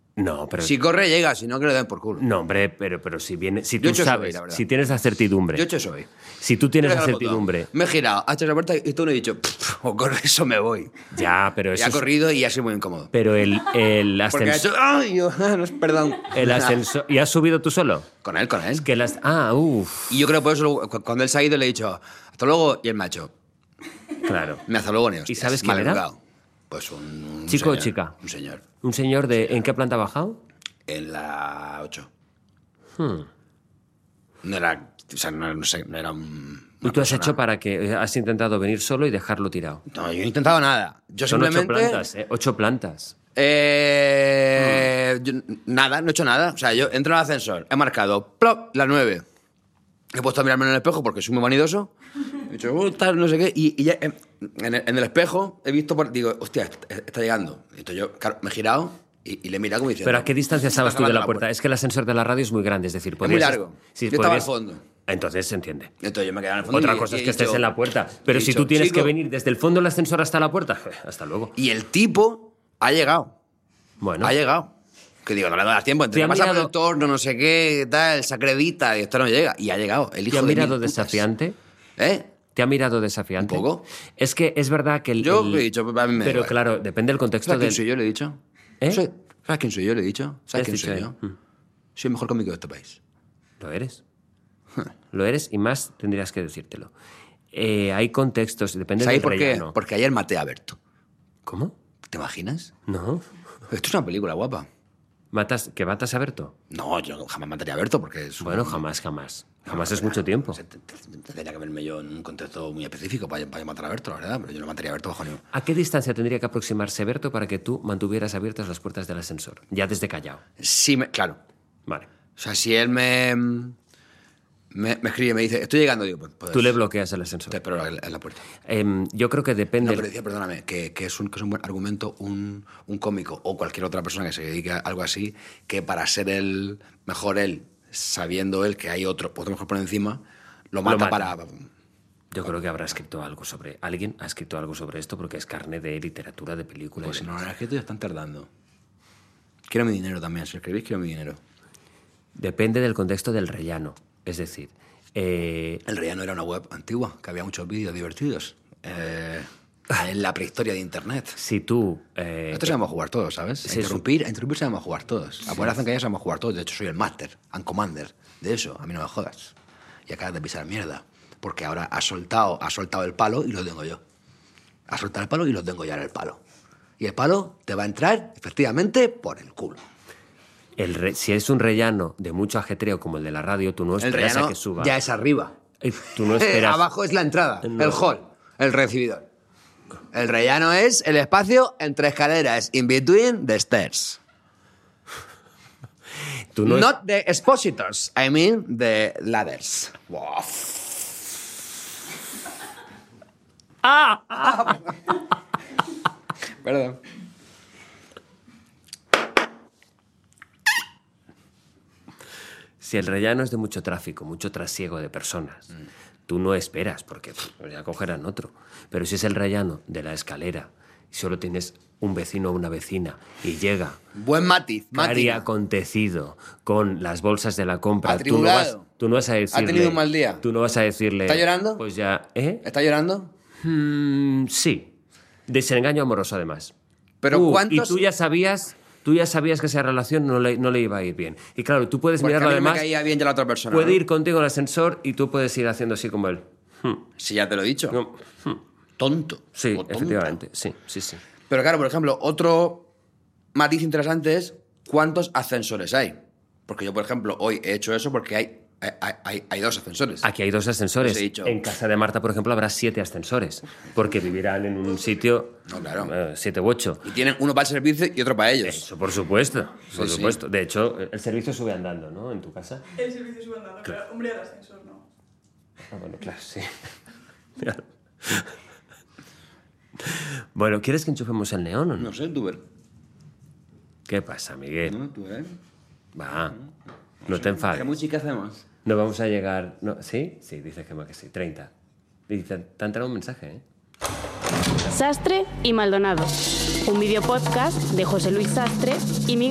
No, pero... Si corre, llega, si no, que le den por culo. No, hombre, pero si viene... Si Yo tú he hecho eso sabes, hoy, la verdad. si tienes la certidumbre... Yo he hecho eso hoy. Si tú tienes la Mira el botón. certidumbre... Me he girado, ha hecho la puerta y tú no he dicho, o corre eso me voy. Ya, pero Y eso... ha corrido y ha sido muy incómodo. Pero el Porque ha ascensor... hecho, ¡ay! Yo, perdón. El ascensor... ¿Y has subido tú solo? Con él. Es que las... Ah, uff. Y yo creo por eso, cuando él se ha ido, le he dicho, hasta luego, y él me ha hecho, Claro. me hace luego, ni ¿Y sabes quién era? Pues un ¿Chico o señor, chica? Un señor. ¿Un señor de... ¿En qué planta ha bajado? En la 8. Hmm. No era, o sea, no sé, no era un... ¿Y tú has hecho para que... Has intentado venir solo y dejarlo tirado? No, yo no he intentado nada. Yo Son simplemente... 8 plantas, ¿eh? 8 plantas. Nada, no he hecho nada. O sea, yo entro en el ascensor, he marcado, ¡plop!, la 9. He puesto a mirarme en el espejo porque soy muy vanidoso. He dicho, tal, no sé qué. Y ya en el espejo he visto, digo, hostia, está llegando. Y entonces yo, claro, me he girado y le he mirado como diciendo... ¿Pero a qué distancia estabas tú de la puerta? puerta? Es que el ascensor de la radio es muy grande, es decir... Es muy largo. Sí, Yo estaba al fondo. Entonces se entiende. Entonces yo me quedaba en el fondo. Otra cosa es que estés en la puerta. Pero he si dicho, tú tienes chico, que venir desde el fondo del ascensor hasta la puerta, hasta luego. Y el tipo ha llegado. Bueno. Ha llegado. Que digo, no le das tiempo. Entre ¿Te ha pasa por mirado- el torno, no sé qué, tal, se acredita y esto no llega. Y ha llegado. El hijo ¿Te ha de mirado mil putas. desafiante? ¿Eh? ¿Te ha mirado desafiante? Un poco. Es que es verdad que el... Yo el- he dicho, a mí me da Pero igual. claro, depende del contexto ¿Sabes quién del... soy yo? Le he dicho. ¿Eh? ¿Sabes quién soy yo? Le he dicho. ¿Sabes ¿Qué quién has soy dicho yo? ahí? Soy el mejor cómico de este país. Lo eres. Lo eres y más tendrías que decírtelo. Hay contextos, depende ¿Sabes del por qué? relleno. Porque ayer maté a Berto. ¿Cómo? ¿Te imaginas? No. Esto es una película guapa. ¿Que matas a Berto? No, yo jamás mataría a Berto porque es... Bueno, jamás. Jamás es mucho tiempo. Tendría que verme yo en un contexto muy específico para matar a Berto, la verdad. Pero yo no mataría a Berto bajo ningún... ¿A qué distancia tendría que aproximarse Berto para que tú mantuvieras abiertas las puertas del ascensor? Ya desde Callao. Sí, claro. Vale. O sea, si él me escribe y me dice, estoy llegando, digo, pues Tú le bloqueas el ascensor. te espero en la puerta. Yo creo que depende... No, pero decía, perdóname, que es un buen argumento un cómico o cualquier otra persona que se dedique a algo así, que para ser el mejor él, sabiendo él que hay otro mejor por encima, lo mata mata. para... Yo creo que habrá escrito algo sobre... Alguien ha escrito algo sobre esto porque es carne de literatura, de película. Pues y si no lo demás. han escrito ya están tardando. Quiero mi dinero también, si escribís quiero mi dinero. Depende del contexto del rellano. Es decir... El Rellano era una web antigua, que había muchos vídeos divertidos. En la prehistoria de Internet. Si tú... Esto sabemos jugar todos, ¿sabes? A interrumpir sabemos jugar todos. A poner que ya sabemos jugar todos. De hecho, soy el Master and Commander de eso. A mí no me jodas. Y acabas de pisar mierda. Porque ahora ha soltado el palo y lo tengo yo. Ha soltado el palo y lo tengo ya en el palo. Y el palo te va a entrar, efectivamente, por el culo. Si es un rellano de mucho ajetreo como el de la radio, tú no El esperas a rellano que suba. ya es arriba. Tú no esperas... Abajo es la entrada, No. el hall, el recibidor. El rellano es el espacio entre escaleras, in between the stairs. Tú no Not the expositors, I mean the ladders. Wow. Perdón. Si el rellano es de mucho tráfico, mucho trasiego de personas, tú no esperas, porque ya cogerán otro. Pero si es el rellano de la escalera y solo tienes un vecino o una vecina y llega Buen matiz, cari Mati. acontecido con las bolsas de la compra, Atribulado. tú no vas a decirle... ¿Ha tenido un mal día? Tú no vas a decirle... ¿Está llorando? Pues ya... ¿Eh? ¿Está llorando? Sí. Desengaño amoroso, además. Pero ¿cuántos...? Y tú ya sabías que esa relación no le iba a ir bien. Y claro, tú puedes Porque a mirarlo mí me además... caía bien ya la otra persona. Puede ¿no? ir contigo al ascensor y tú puedes ir haciendo así como él. Si ya te lo he dicho. No. Tonto. Sí, O tonta. efectivamente. Sí. Pero claro, por ejemplo, otro matiz interesante es cuántos ascensores hay. Porque yo, por ejemplo, hoy he hecho eso porque hay 2 ascensores. Aquí hay 2 ascensores. Os he dicho. En casa de Marta, por ejemplo, habrá 7 ascensores. Porque vivirán en un sitio... No, claro. 7 u 8. Y tienen uno para el servicio y otro para ellos. Eso, por supuesto. Por Sí. supuesto. De hecho, el servicio sube andando, ¿no? En tu casa. El servicio sube andando, pero hombre, el ascensor no. Ah, bueno, claro, sí. Claro. Bueno, ¿quieres que enchufemos el neón o no? No sé, tú ver. ¿Qué pasa, Miguel? No, tú ver. Va, no te enfades. ¿Qué música hacemos? No vamos a llegar... ¿No? ¿Sí? Sí, dice Gemma que sí. 30. Dice, te ha entrado un mensaje, ¿eh? Sastre y Maldonado, un videopodcast de José Luis Sastre y Miguel